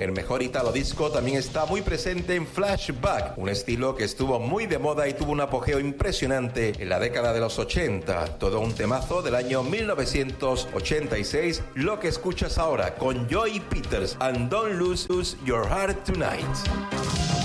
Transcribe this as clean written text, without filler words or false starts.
El mejor Italo Disco también está muy presente en Flashback, un estilo que estuvo muy de moda y tuvo un apogeo impresionante en la década de los 80. Todo un temazo del año 1986, lo que escuchas ahora con Joey Peters and Don't Lose Your Heart Tonight.